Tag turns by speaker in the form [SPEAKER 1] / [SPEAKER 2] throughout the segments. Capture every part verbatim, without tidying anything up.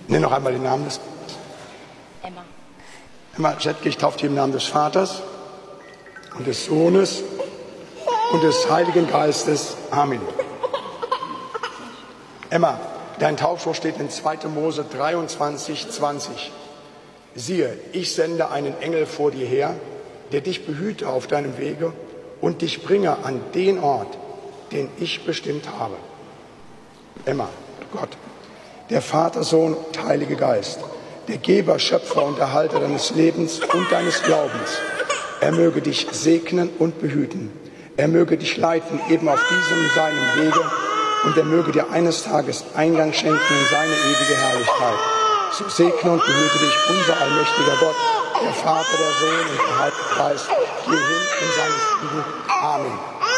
[SPEAKER 1] Nenn noch einmal den Namen des
[SPEAKER 2] Emma.
[SPEAKER 1] Emma Schettke, ich taufe dich im Namen des Vaters und des Sohnes und des Heiligen Geistes. Amen. Emma, dein Taufspruch steht in zweiter Mose dreiundzwanzig, zwanzig. Siehe, ich sende einen Engel vor dir her, der dich behüte auf deinem Wege und dich bringe an den Ort, den ich bestimmt habe. Emma, Gott, der Vater, Sohn und Heilige Geist, der Geber, Schöpfer und Erhalter deines Lebens und deines Glaubens, er möge dich segnen und behüten. Er möge dich leiten eben auf diesem seinem Wege und er möge dir eines Tages Eingang schenken in seine ewige Herrlichkeit. So segne und behüte dich unser allmächtiger Gott, der Vater, der Sohn und der Heilige Geist. Geh hin in seinen Frieden. Amen.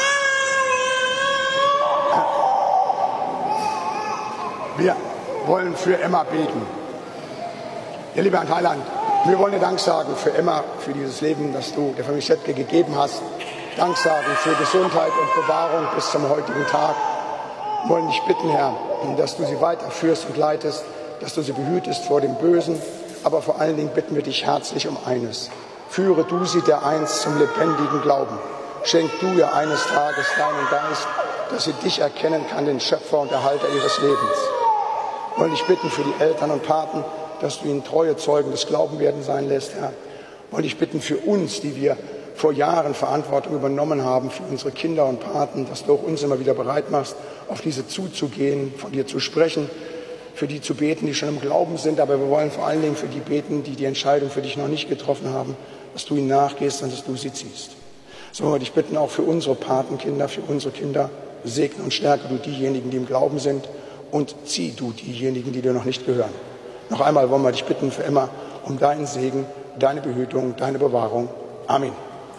[SPEAKER 1] Wir wollen für Emma beten. Ja, lieber Herr Heiland, wir wollen dir Dank sagen für Emma, für dieses Leben, das du der Familie Schettke gegeben hast. Dank sagen für Gesundheit und Bewahrung bis zum heutigen Tag. Wir wollen dich bitten, Herr, dass du sie weiterführst und leitest, dass du sie behütest vor dem Bösen. Aber vor allen Dingen bitten wir dich herzlich um eines. Führe du sie dereinst zum lebendigen Glauben. Schenk du ihr eines Tages deinen Geist, dass sie dich erkennen kann, den Schöpfer und Erhalter ihres Lebens. Wir wollen dich bitten für die Eltern und Paten, dass du ihnen treue Zeugen des Glaubens werden sein lässt, Herr. Wir wollen dich bitten für uns, die wir vor Jahren Verantwortung übernommen haben, für unsere Kinder und Paten, dass du auch uns immer wieder bereit machst, auf diese zuzugehen, von dir zu sprechen, für die zu beten, die schon im Glauben sind. Aber wir wollen vor allen Dingen für die beten, die die Entscheidung für dich noch nicht getroffen haben, dass du ihnen nachgehst und dass du sie ziehst. So wollen wir dich bitten, auch für unsere Patenkinder, für unsere Kinder, segne und stärke du diejenigen, die im Glauben sind und zieh du diejenigen, die dir noch nicht gehören. Noch einmal wollen wir dich bitten für immer um deinen Segen, deine Behütung, deine Bewahrung. Amen.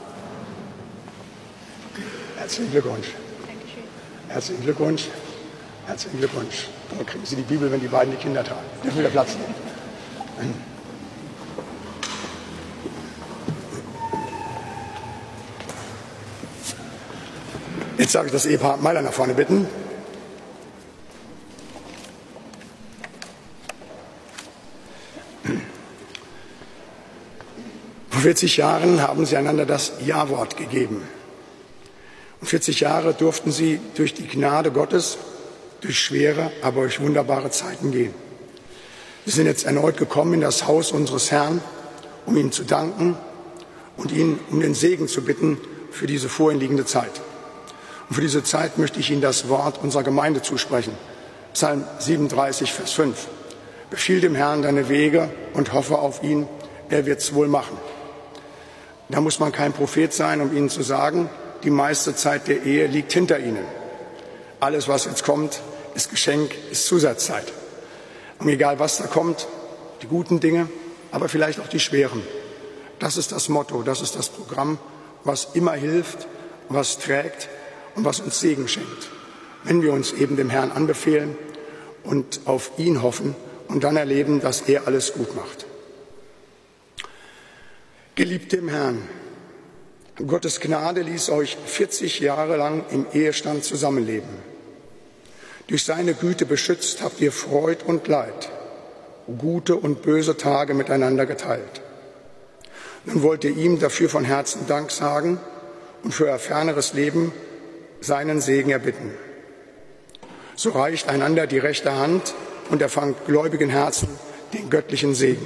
[SPEAKER 1] Herzlichen Glückwunsch.
[SPEAKER 2] Dankeschön.
[SPEAKER 1] Herzlichen Glückwunsch. Herzlichen Glückwunsch. Dann kriegen Sie die Bibel, wenn die beiden die Kinder tragen. Dürfen wir Platz nehmen. Jetzt sage ich das Ehepaar Meiler nach vorne bitten. Vor vierzig Jahren haben sie einander das Ja-Wort gegeben. Und vierzig Jahre durften sie durch die Gnade Gottes, durch schwere, aber durch wunderbare Zeiten gehen. Wir sind jetzt erneut gekommen in das Haus unseres Herrn, um ihm zu danken und ihn um den Segen zu bitten für diese vor ihnen liegende Zeit. Und für diese Zeit möchte ich Ihnen das Wort unserer Gemeinde zusprechen. Psalm siebenunddreißig, Vers fünf. Befiehl dem Herrn deine Wege und hoffe auf ihn, er wird's wohl machen. Da muss man kein Prophet sein, um Ihnen zu sagen, die meiste Zeit der Ehe liegt hinter Ihnen. Alles, was jetzt kommt, ist Geschenk, ist Zusatzzeit. Und egal, was da kommt, die guten Dinge, aber vielleicht auch die schweren. Das ist das Motto, das ist das Programm, was immer hilft, was trägt und was uns Segen schenkt. Wenn wir uns eben dem Herrn anbefehlen und auf ihn hoffen und dann erleben, dass er alles gut macht. Geliebte im Herrn, Gottes Gnade ließ euch vierzig Jahre lang im Ehestand zusammenleben. Durch seine Güte beschützt habt ihr Freud und Leid, gute und böse Tage miteinander geteilt. Nun wollt ihr ihm dafür von Herzen Dank sagen und für euer ferneres Leben seinen Segen erbitten. So reicht einander die rechte Hand und erfangt gläubigen Herzen den göttlichen Segen.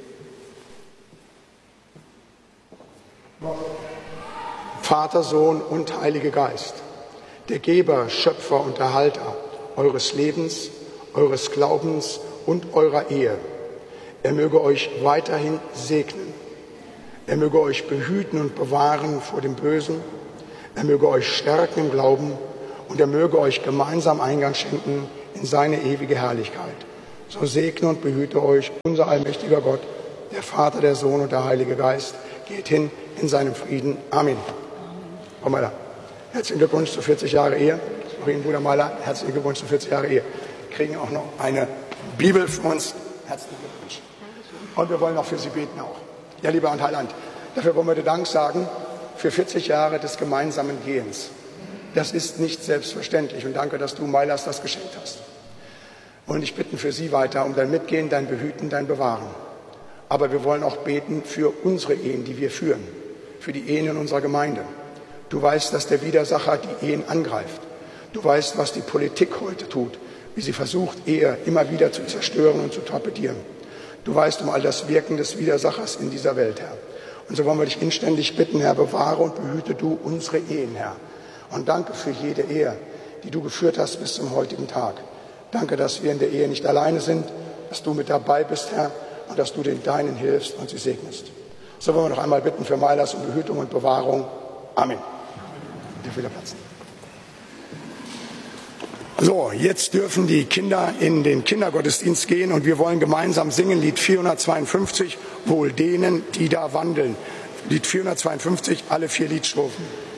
[SPEAKER 1] Vater, Sohn und Heiliger Geist, der Geber, Schöpfer und Erhalter eures Lebens, eures Glaubens und eurer Ehe. Er möge euch weiterhin segnen. Er möge euch behüten und bewahren vor dem Bösen. Er möge euch stärken im Glauben und er möge euch gemeinsam Eingang schenken in seine ewige Herrlichkeit. So segne und behüte euch unser allmächtiger Gott, der Vater, der Sohn und der Heilige Geist. Geht hin in seinem Frieden. Amen. Frau Meiler, herzlichen Glückwunsch zu vierzig Jahre Ehe. Auch Ihnen, Bruder Meiler, herzlichen Glückwunsch zu vierzig Jahre Ehe. Wir kriegen auch noch eine Bibel von uns. Herzlichen Glückwunsch. Und wir wollen auch für Sie beten auch. Ja, lieber und Heiland, dafür wollen wir dir Dank sagen für vierzig Jahre des gemeinsamen Gehens. Das ist nicht selbstverständlich und danke, dass du Meilers das geschenkt hast. Wir wollen dich bitten für sie weiter, um dein Mitgehen, dein Behüten, dein Bewahren. Aber wir wollen auch beten für unsere Ehen, die wir führen, für die Ehen in unserer Gemeinde. Du weißt, dass der Widersacher die Ehen angreift. Du weißt, was die Politik heute tut, wie sie versucht, Ehe immer wieder zu zerstören und zu torpedieren. Du weißt um all das Wirken des Widersachers in dieser Welt, Herr. Und so wollen wir dich inständig bitten, Herr, bewahre und behüte du unsere Ehen, Herr. Und danke für jede Ehe, die du geführt hast bis zum heutigen Tag. Danke, dass wir in der Ehe nicht alleine sind, dass du mit dabei bist, Herr, und dass du den Deinen hilfst und sie segnest. So wollen wir noch einmal bitten für Meiler's und Behütung und Bewahrung. Amen. Dir wieder Platz. So, jetzt dürfen die Kinder in den Kindergottesdienst gehen und wir wollen gemeinsam singen Lied vierhundertzweiundfünfzig, wohl denen, die da wandeln. Lied vierhundertzweiundfünfzig, alle vier Liedstrophen.